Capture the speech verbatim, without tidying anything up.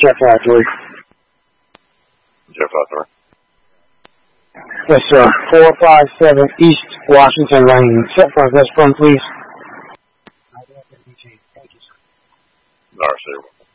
Jet five three. Jet five three. Yes, sir. four five seven East Washington Lane. Set front, best front, please. All right, sir.